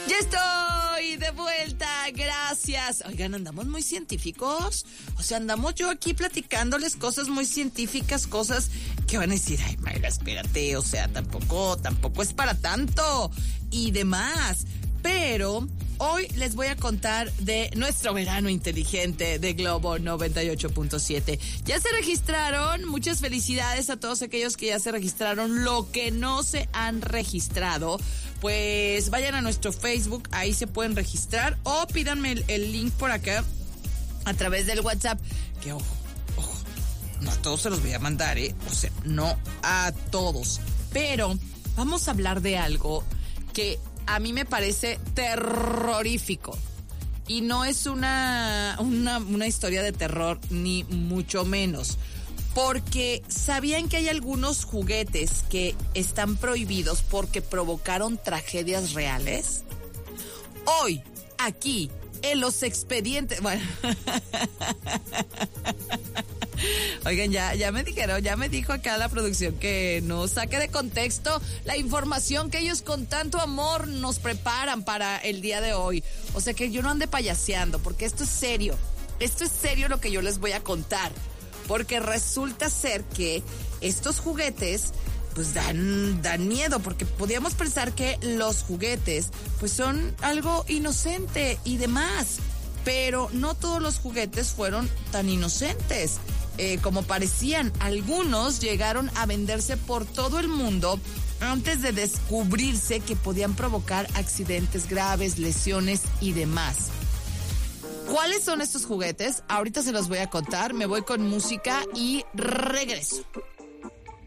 Ya estoy de vuelta, gracias. Oigan, andamos muy científicos. O sea, andamos yo aquí platicándoles cosas muy científicas, cosas que van a decir, ay, Mayra, espérate, o sea, tampoco es para tanto y demás. Pero hoy les voy a contar de nuestro verano inteligente de Globo 98.7. Ya se registraron, muchas felicidades a todos aquellos que ya se registraron. Lo que no se han registrado, pues vayan a nuestro Facebook, ahí se pueden registrar o pídanme el link por acá a través del WhatsApp, que ojo, no a todos se los voy a mandar, o sea, no a todos, pero vamos a hablar de algo que a mí me parece terrorífico. Y no es una historia de terror, ni mucho menos. Porque ¿sabían que hay algunos juguetes que están prohibidos porque provocaron tragedias reales? Hoy, aquí, en los expedientes... Bueno... Oigan, ya me dijo acá la producción que no saque de contexto la información que ellos con tanto amor nos preparan para el día de hoy. O sea, que yo no ande payaseando, porque esto es serio lo que yo les voy a contar. Porque resulta ser que estos juguetes pues dan miedo, porque podíamos pensar que los juguetes pues son algo inocente y demás. Pero no todos los juguetes fueron tan inocentes como parecían. Algunos llegaron a venderse por todo el mundo antes de descubrirse que podían provocar accidentes graves, lesiones y demás. ¿Cuáles son estos juguetes? Ahorita se los voy a contar. Me voy con música y regreso.